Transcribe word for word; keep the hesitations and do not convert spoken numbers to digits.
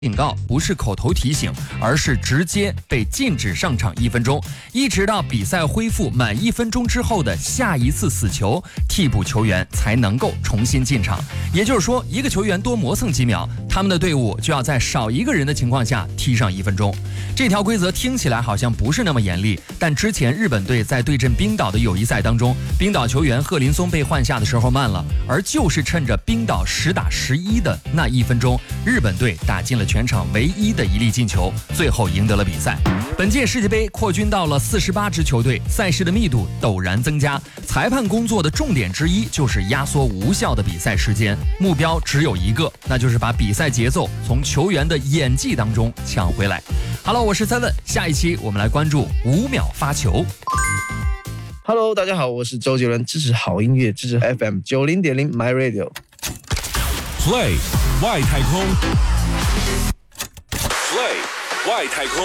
警告不是口头提醒，而是直接被禁止上场一分钟，一直到比赛恢复满一分钟之后的下一次死球，替补球员才能够重新进场。也就是说，一个球员多磨蹭几秒，他们的队伍就要在少一个人的情况下踢上一分钟。这条规则听起来好像不是那么严厉，但之前日本队在对阵冰岛的友谊赛当中，冰岛球员贺林松被换下的时候慢了，而就是趁着冰岛十打十一的那一分钟，日本队打进了全场唯一的一粒进球，最后赢得了比赛。本届世界杯扩军到了四十八支球队，赛事的密度陡然增加。裁判工作的重点之一就是压缩无效的比赛时间，目标只有一个，那就是把比赛节奏从球员的演技当中抢回来。Hello， 我是三问，下一期我们来关注五秒发球。 Hello， 大家好，我是周杰伦，支持好音乐，支持 F M 九零点零 My Radio。Play 外太空。Play 外太空。